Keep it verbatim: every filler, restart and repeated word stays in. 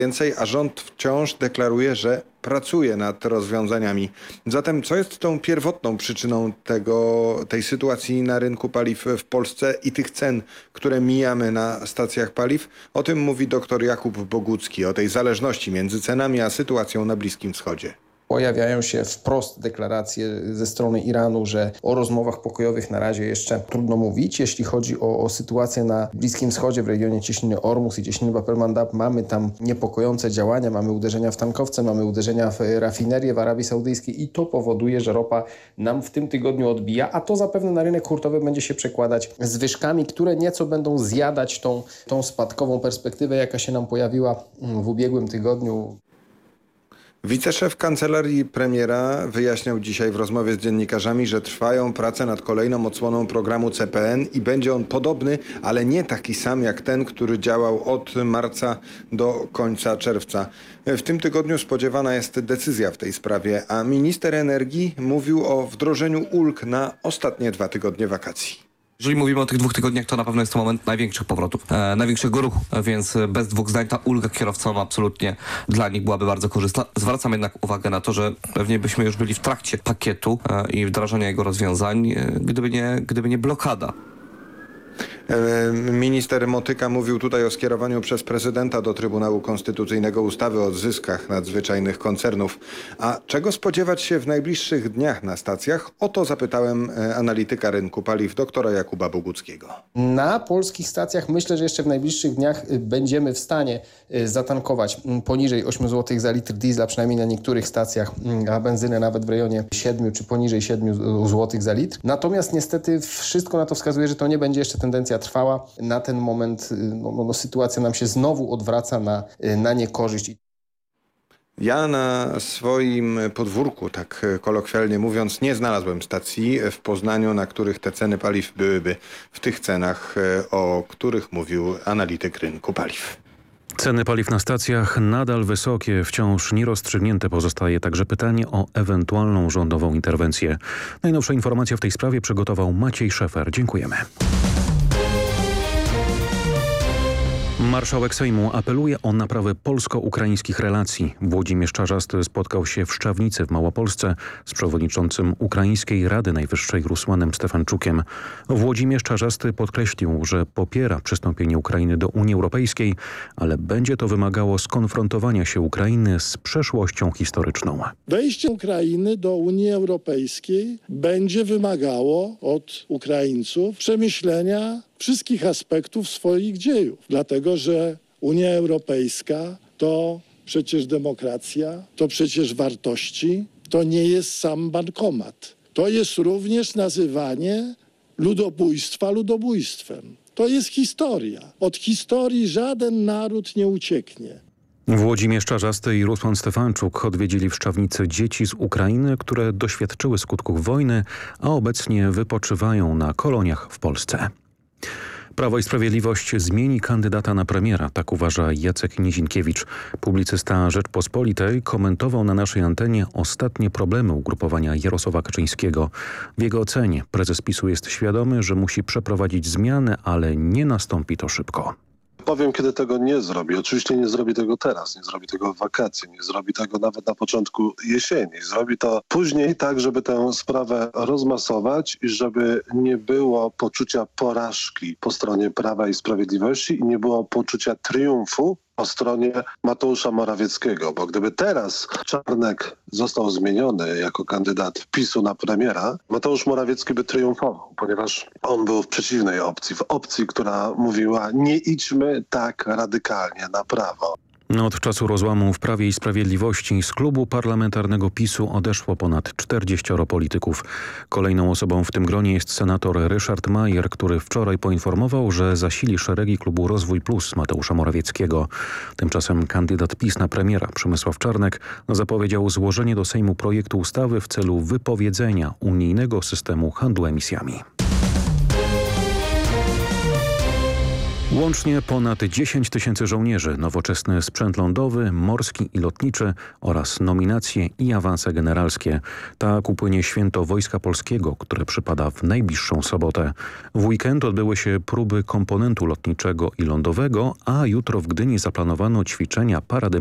więcej, a rząd wciąż deklaruje, że pracuje nad rozwiązaniami. Zatem co jest tą pierwotną przyczyną tego, tej sytuacji na rynku paliw w Polsce i tych cen, które mijamy na stacjach paliw? O tym mówi dr Jakub Bogucki, o tej zależności między cenami a sytuacją na Bliskim Wschodzie. Pojawiają się wprost deklaracje ze strony Iranu, że o rozmowach pokojowych na razie jeszcze trudno mówić. Jeśli chodzi o, o sytuację na Bliskim Wschodzie, w regionie Cieśniny Ormus i Cieśniny Bab el-Mandab, mamy tam niepokojące działania, mamy uderzenia w tankowce, mamy uderzenia w rafinerię w Arabii Saudyjskiej i to powoduje, że ropa nam w tym tygodniu odbija, a to zapewne na rynek hurtowy będzie się przekładać zwyżkami, które nieco będą zjadać tą, tą spadkową perspektywę, jaka się nam pojawiła w ubiegłym tygodniu. Wiceszef kancelarii premiera wyjaśniał dzisiaj w rozmowie z dziennikarzami, że trwają prace nad kolejną odsłoną programu C P N i będzie on podobny, ale nie taki sam jak ten, który działał od marca do końca czerwca. W tym tygodniu spodziewana jest decyzja w tej sprawie, a minister energii mówił o wdrożeniu ulg na ostatnie dwa tygodnie wakacji. Jeżeli mówimy o tych dwóch tygodniach, to na pewno jest to moment największych powrotów, e, największego ruchu, więc bez dwóch zdań ta ulga kierowcowa absolutnie dla nich byłaby bardzo korzystna. Zwracam jednak uwagę na to, że pewnie byśmy już byli w trakcie pakietu e, i wdrażania jego rozwiązań, e, gdyby nie, gdyby nie blokada. Minister Motyka mówił tutaj o skierowaniu przez prezydenta do Trybunału Konstytucyjnego ustawy o zyskach nadzwyczajnych koncernów. A czego spodziewać się w najbliższych dniach na stacjach? O to zapytałem analityka rynku paliw doktora Jakuba Boguckiego. Na polskich stacjach myślę, że jeszcze w najbliższych dniach będziemy w stanie zatankować poniżej ośmiu złotych za litr diesla, przynajmniej na niektórych stacjach, a benzynę nawet w rejonie siedmiu czy poniżej siedmiu złotych za litr. Natomiast niestety wszystko na to wskazuje, że to nie będzie jeszcze tendencja trwała. Na ten moment no, no, sytuacja nam się znowu odwraca na, na niekorzyść. Ja na swoim podwórku, tak kolokwialnie mówiąc, nie znalazłem stacji w Poznaniu, na których te ceny paliw byłyby w tych cenach, o których mówił analityk rynku paliw. Ceny paliw na stacjach nadal wysokie, wciąż nierozstrzygnięte pozostaje także pytanie o ewentualną rządową interwencję. Najnowsze informacje w tej sprawie przygotował Maciej Szefer. Dziękujemy. Marszałek Sejmu apeluje o naprawę polsko-ukraińskich relacji. Włodzimierz Czarzasty spotkał się w Szczawnicy w Małopolsce z przewodniczącym Ukraińskiej Rady Najwyższej Rusłanem Stefanczukiem. Włodzimierz Czarzasty podkreślił, że popiera przystąpienie Ukrainy do Unii Europejskiej, ale będzie to wymagało skonfrontowania się Ukrainy z przeszłością historyczną. Wejście Ukrainy do Unii Europejskiej będzie wymagało od Ukraińców przemyślenia wszystkich aspektów swoich dziejów, dlatego że Unia Europejska to przecież demokracja, to przecież wartości, to nie jest sam bankomat. To jest również nazywanie ludobójstwa ludobójstwem. To jest historia. Od historii żaden naród nie ucieknie. Włodzimierz Czarzasty i Rusłan Stefanczuk odwiedzili w Szczawnicy dzieci z Ukrainy, które doświadczyły skutków wojny, a obecnie wypoczywają na koloniach w Polsce. Prawo i Sprawiedliwość zmieni kandydata na premiera, tak uważa Jacek Nizinkiewicz. Publicysta Rzeczpospolitej komentował na naszej antenie ostatnie problemy ugrupowania Jarosława Kaczyńskiego. W jego ocenie prezes PiSu jest świadomy, że musi przeprowadzić zmiany, ale nie nastąpi to szybko. Powiem, kiedy tego nie zrobi. Oczywiście nie zrobi tego teraz, nie zrobi tego w wakacje, nie zrobi tego nawet na początku jesieni. Zrobi to później tak, żeby tę sprawę rozmasować i żeby nie było poczucia porażki po stronie Prawa i Sprawiedliwości i nie było poczucia triumfu po stronie Mateusza Morawieckiego, bo gdyby teraz Czarnek został zmieniony jako kandydat PiSu na premiera, Mateusz Morawiecki by triumfował, ponieważ on był w przeciwnej opcji, w opcji, która mówiła: nie idźmy tak radykalnie na prawo. Od czasu rozłamu w Prawie i Sprawiedliwości z klubu parlamentarnego PiSu odeszło ponad czterdzieścioro polityków. Kolejną osobą w tym gronie jest senator Ryszard Majer, który wczoraj poinformował, że zasili szeregi klubu Rozwój Plus Mateusza Morawieckiego. Tymczasem kandydat PiS na premiera Przemysław Czarnek zapowiedział złożenie do Sejmu projektu ustawy w celu wypowiedzenia unijnego systemu handlu emisjami. Łącznie ponad dziesięć tysięcy żołnierzy, nowoczesny sprzęt lądowy, morski i lotniczy oraz nominacje i awanse generalskie. Tak upłynie święto Wojska Polskiego, które przypada w najbliższą sobotę. W weekend odbyły się próby komponentu lotniczego i lądowego, a jutro w Gdyni zaplanowano ćwiczenia parady